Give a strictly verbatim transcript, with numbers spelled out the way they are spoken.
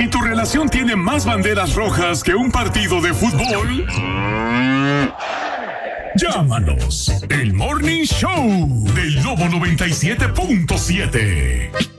Si tu relación tiene más banderas rojas que un partido de fútbol, llámanos. El Morning Show del Lobo noventa y siete punto siete.